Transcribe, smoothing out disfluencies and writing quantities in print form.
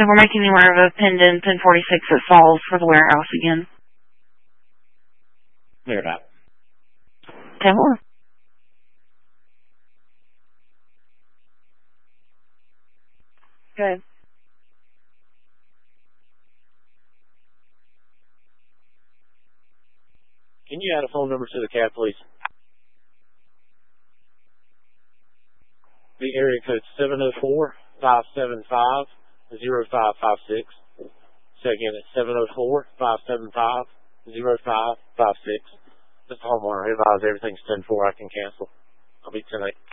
said we're making you aware of a pendant 1046 at Saul's for the warehouse again. Clear it out. 10-4. Good. Can you add a phone number to the cab, please? The area code 704-575-0556. Say again, it's 704-575-0556. Mr. Homeowner, advise everything's 10-4. I can cancel. I'll be 10-8.